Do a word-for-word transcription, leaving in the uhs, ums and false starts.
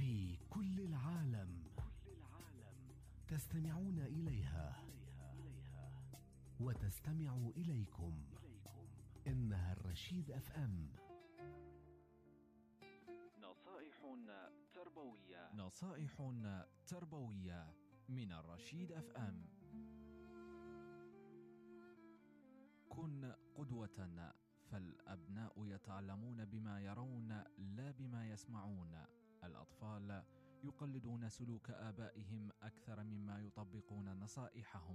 في كل العالم تستمعون إليها وتستمع إليكم. إنها الرشيد أف أم. نصائح تربوية نصائح تربوية من الرشيد أف أم. كن قدوة، فالأبناء يتعلمون بما يرون لا بما يسمعون. الأطفال يقلدون سلوك آبائهم أكثر مما يطبقون نصائحهم.